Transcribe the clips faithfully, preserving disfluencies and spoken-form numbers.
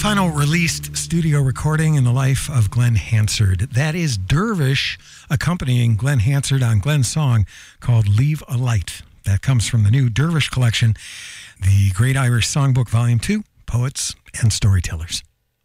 final released studio recording in the life of Glenn Hansard. That is Dervish accompanying Glenn Hansard on Glenn's song called Leave a Light. That comes from the new Dervish collection, the Great Irish Songbook, Volume two, Poets and Storytellers.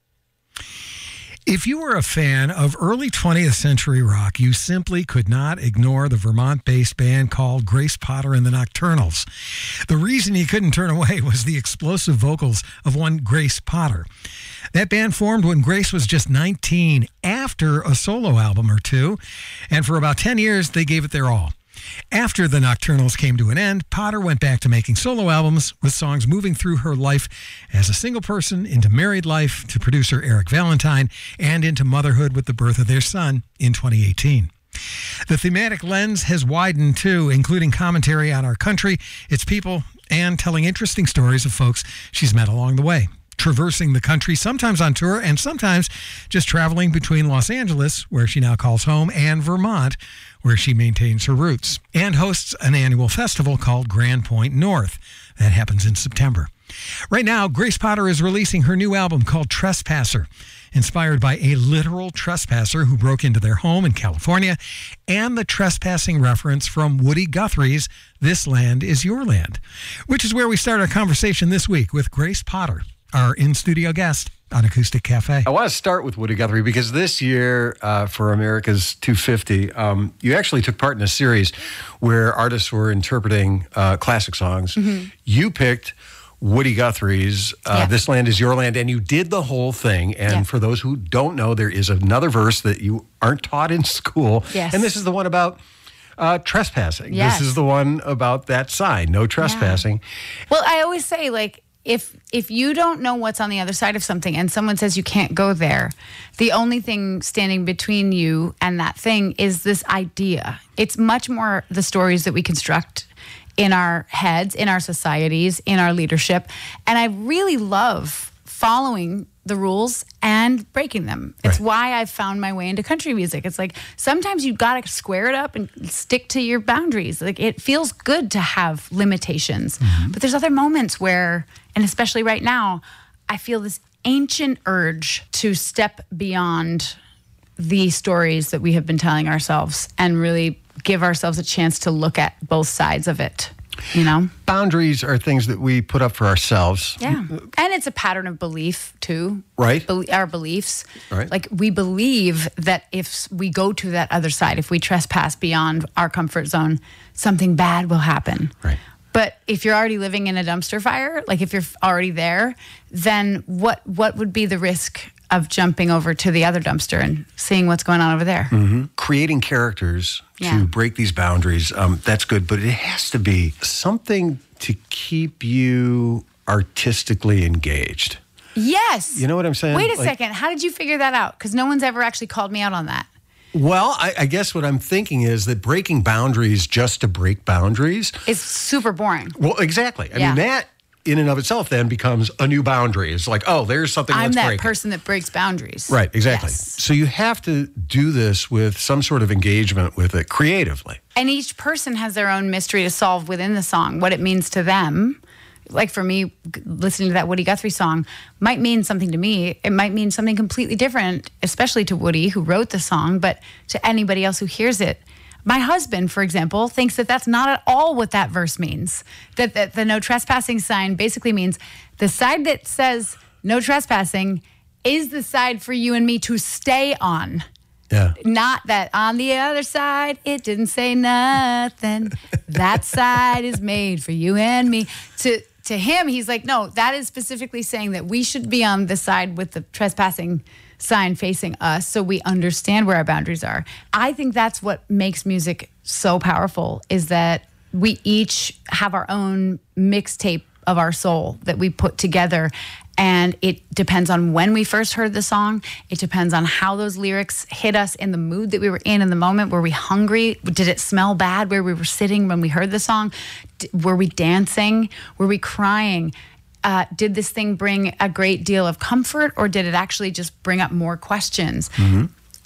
If you were a fan of early twentieth century rock, you simply could not ignore the Vermont-based band called Grace Potter and the Nocturnals. The reason you couldn't turn away was the explosive vocals of one Grace Potter. That band formed when Grace was just nineteen, after a solo album or two, and for about ten years, they gave it their all. After the Nocturnals came to an end, Potter went back to making solo albums with songs moving through her life as a single person, into married life to producer Eric Valentine, and into motherhood with the birth of their son in twenty eighteen. The thematic lens has widened too, including commentary on our country, its people, and telling interesting stories of folks she's met along the way. Traversing the country, sometimes on tour and sometimes just traveling between Los Angeles, where she now calls home, and Vermont, where she maintains her roots, and hosts an annual festival called Grand Point North. That happens in September. Right now, Grace Potter is releasing her new album called Trespasser, inspired by a literal trespasser who broke into their home in California, and the trespassing reference from Woody Guthrie's This Land Is Your Land, which is where we start our conversation this week with Grace Potter, our in-studio guest on Acoustic Cafe. I want to start with Woody Guthrie because this year uh, for America's two fifty, um, you actually took part in a series where artists were interpreting uh, classic songs. Mm-hmm. You picked Woody Guthrie's uh, yeah. This Land Is Your Land, and you did the whole thing. And yeah. for those who don't know, there is another verse that you aren't taught in school. Yes. And this is the one about Uh, trespassing. Yes. This is the one about that sign, no trespassing. Yeah. Well, I always say, like, if if you don't know what's on the other side of something and someone says you can't go there, the only thing standing between you and that thing is this idea. It's much more the stories that we construct in our heads, in our societies, in our leadership. And I really love following the rules and breaking them. It's right. why I've found my way into country music. It's like sometimes you got to square it up and stick to your boundaries. Like it feels good to have limitations. Mm-hmm. But there's other moments where, and especially right now, I feel this ancient urge to step beyond the stories that we have been telling ourselves and really give ourselves a chance to look at both sides of it. You know, boundaries are things that we put up for ourselves. Yeah. And it's a pattern of belief too. Right. Be- our beliefs. Right. Like we believe that if we go to that other side, if we trespass beyond our comfort zone, something bad will happen. Right. But if you're already living in a dumpster fire, like if you're already there, then what what would be the risk of jumping over to the other dumpster and seeing what's going on over there? Mm-hmm. Creating characters yeah. to break these boundaries, um, that's good. But it has to be something to keep you artistically engaged. Yes. You know what I'm saying? Wait a like, second. How did you figure that out? Because no one's ever actually called me out on that. Well, I, I guess what I'm thinking is that breaking boundaries just to break boundaries is super boring. Well, exactly. I yeah. mean, that in and of itself then becomes a new boundary. It's like, oh, there's something I'm let's that break person that breaks boundaries. Right, exactly. Yes. So you have to do this with some sort of engagement with it creatively. And each person has their own mystery to solve within the song, what it means to them. Like for me, listening to that Woody Guthrie song might mean something to me. It might mean something completely different, especially to Woody, who wrote the song, but to anybody else who hears it. My husband, for example, thinks that that's not at all what that verse means. That, that the no trespassing sign basically means the side that says no trespassing is the side for you and me to stay on. Yeah. Not that on the other side, it didn't say nothing. That side is made for you and me. To to him, he's like, no, that is specifically saying that we should be on the side with the trespassing sign facing us so we understand where our boundaries are. I think that's what makes music so powerful, is that we each have our own mixtape of our soul that we put together. And it depends on when we first heard the song. It depends on how those lyrics hit us in the mood that we were in in the moment. Were we hungry? Did it smell bad where we were sitting when we heard the song? D- were we dancing? Were we crying? Uh, did this thing bring a great deal of comfort, or did it actually just bring up more questions? Mm-hmm.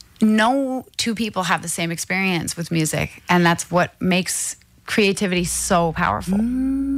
No two people have the same experience with music, and that's what makes creativity so powerful. Mm.